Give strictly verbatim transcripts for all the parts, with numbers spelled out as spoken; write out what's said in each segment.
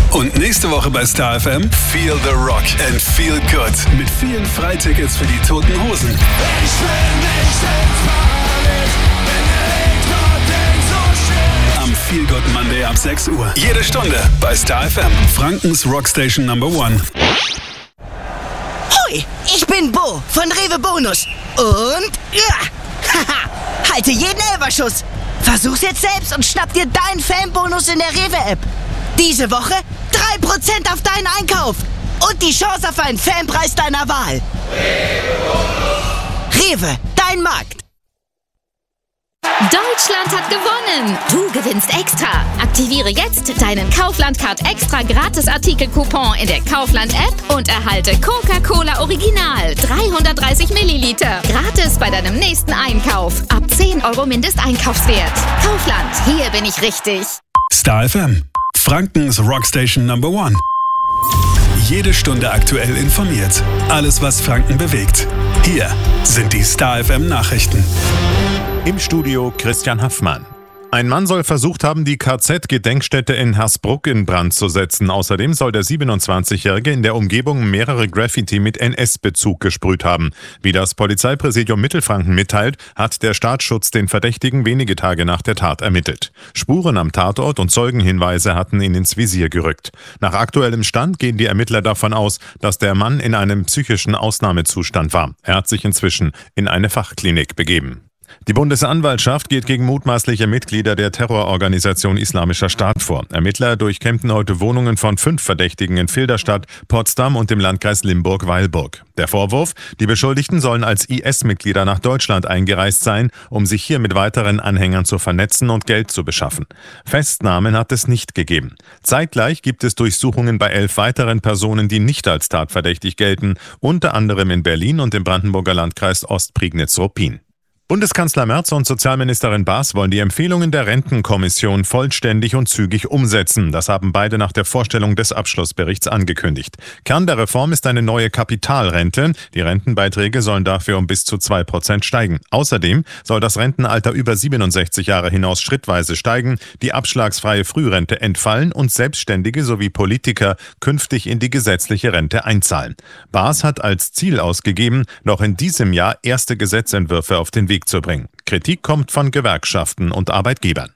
Und nächste Woche bei Star F M Feel the Rock and Feel Good mit vielen Freitickets für die Toten Hosen. Ich will nicht ins Paradies, bin ich trotzdem so schön. Am Feel Good Monday ab sechs Uhr. Jede Stunde bei Star F M. Frankens Rockstation Number One. Hoi, ich bin Bo von Rewe Bonus. Und ja, haha, halte jeden Elferschuss. Versuch's jetzt selbst und schnapp dir deinen Fanbonus in der Rewe-App. Diese Woche drei Prozent auf deinen Einkauf. Und die Chance auf einen Fanpreis deiner Wahl. Rewe, dein Markt. Deutschland hat gewonnen! Du gewinnst extra! Aktiviere jetzt deinen Kaufland-Card extra Gratis-Artikel-Coupon in der Kaufland-App und erhalte Coca-Cola Original dreihundertdreißig Milliliter gratis bei deinem nächsten Einkauf. Ab zehn Euro Mindesteinkaufswert. Kaufland, hier bin ich richtig. Star F M. Frankens Rockstation Number One. Jede Stunde aktuell informiert. Alles, was Franken bewegt. Hier sind die Star F M Nachrichten. Im Studio Christian Haffmann. Ein Mann soll versucht haben, die K Z-Gedenkstätte in Hersbruck in Brand zu setzen. Außerdem soll der siebenundzwanzigjährige in der Umgebung mehrere Graffiti mit N S-Bezug gesprüht haben. Wie das Polizeipräsidium Mittelfranken mitteilt, hat der Staatsschutz den Verdächtigen wenige Tage nach der Tat ermittelt. Spuren am Tatort und Zeugenhinweise hatten ihn ins Visier gerückt. Nach aktuellem Stand gehen die Ermittler davon aus, dass der Mann in einem psychischen Ausnahmezustand war. Er hat sich inzwischen in eine Fachklinik begeben. Die Bundesanwaltschaft geht gegen mutmaßliche Mitglieder der Terrororganisation Islamischer Staat vor. Ermittler durchkämmten heute Wohnungen von fünf Verdächtigen in Filderstadt, Potsdam und dem Landkreis Limburg-Weilburg. Der Vorwurf: Die Beschuldigten sollen als I S-Mitglieder nach Deutschland eingereist sein, um sich hier mit weiteren Anhängern zu vernetzen und Geld zu beschaffen. Festnahmen hat es nicht gegeben. Zeitgleich gibt es Durchsuchungen bei elf weiteren Personen, die nicht als tatverdächtig gelten, unter anderem in Berlin und im Brandenburger Landkreis Ostprignitz-Ruppin. Bundeskanzler Merz und Sozialministerin Baas wollen die Empfehlungen der Rentenkommission vollständig und zügig umsetzen. Das haben beide nach der Vorstellung des Abschlussberichts angekündigt. Kern der Reform ist eine neue Kapitalrente. Die Rentenbeiträge sollen dafür um bis zu zwei Prozent steigen. Außerdem soll das Rentenalter über siebenundsechzig Jahre hinaus schrittweise steigen, die abschlagsfreie Frührente entfallen und Selbstständige sowie Politiker künftig in die gesetzliche Rente einzahlen. Baas hat als Ziel ausgegeben, noch in diesem Jahr erste Gesetzentwürfe auf den Weg zu bringen. Kritik kommt von Gewerkschaften und Arbeitgebern.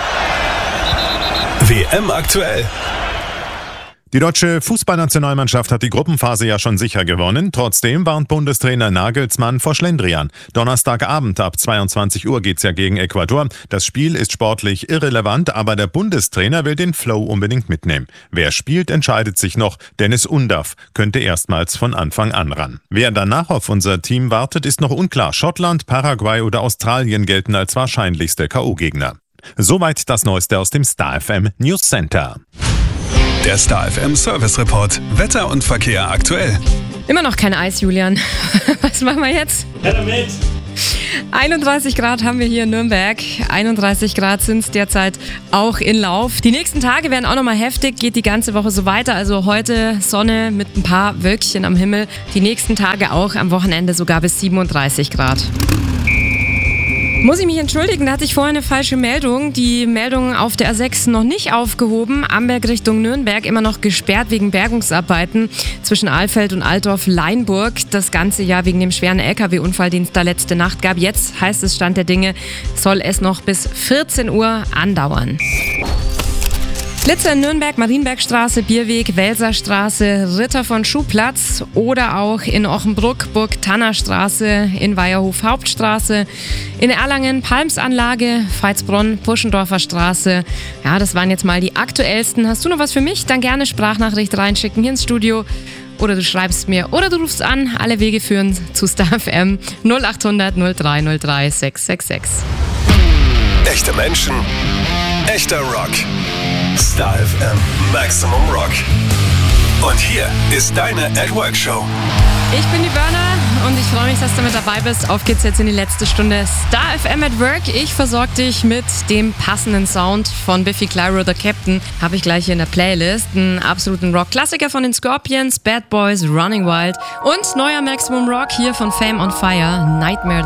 W M aktuell. Die deutsche Fußballnationalmannschaft hat die Gruppenphase ja schon sicher gewonnen. Trotzdem warnt Bundestrainer Nagelsmann vor Schlendrian. Donnerstagabend ab zweiundzwanzig Uhr geht's ja gegen Ecuador. Das Spiel ist sportlich irrelevant, aber der Bundestrainer will den Flow unbedingt mitnehmen. Wer spielt, entscheidet sich noch. Dennis Undaff könnte erstmals von Anfang an ran. Wer danach auf unser Team wartet, ist noch unklar. Schottland, Paraguay oder Australien gelten als wahrscheinlichste K O-Gegner. Soweit das Neueste aus dem Star F M News Center. Der Star F M Service Report. Wetter und Verkehr aktuell. Immer noch kein Eis, Julian. Was machen wir jetzt? Damit. einunddreißig Grad haben wir hier in Nürnberg. einunddreißig Grad sind es derzeit auch in Lauf. Die nächsten Tage werden auch nochmal heftig, geht die ganze Woche so weiter. Also heute Sonne mit ein paar Wölkchen am Himmel. Die nächsten Tage auch, am Wochenende sogar bis siebenunddreißig Grad. Muss ich mich entschuldigen, da hatte ich vorher eine falsche Meldung. Die Meldung auf der A sechs noch nicht aufgehoben. Amberg Richtung Nürnberg immer noch gesperrt wegen Bergungsarbeiten zwischen Alfeld und Altdorf-Leinburg. Das ganze Jahr wegen dem schweren L K W-Unfall, den es da letzte Nacht gab. Jetzt heißt es Stand der Dinge, soll es noch bis vierzehn Uhr andauern. Blitzer in Nürnberg, Marienbergstraße, Bierweg, Welserstraße, Ritter von Schuhplatz oder auch in Ochenbruck, Burg-Tanner-Straße, in Weierhof Hauptstraße, in Erlangen Palmsanlage, Veitsbronn, Puschendorfer Straße. Ja, das waren jetzt mal die aktuellsten. Hast du noch was für mich? Dann gerne Sprachnachricht reinschicken hier ins Studio. Oder du schreibst mir oder du rufst an. Alle Wege führen zu Star F M null acht hundert null drei null drei sechs sechs sechs. Echte Menschen, echter Rock. Star F M Maximum Rock. Und hier ist deine At Work Show. Ich bin die Burner und ich freue mich, dass du mit dabei bist. Auf geht's jetzt in die letzte Stunde Star F M at Work. Ich versorge dich mit dem passenden Sound von Biffy Clyro, The Captain. Habe ich gleich hier in der Playlist. Einen absoluten Rock-Klassiker von den Scorpions, Bad Boys, Running Wild und neuer Maximum Rock hier von Fame on Fire, Nightmare.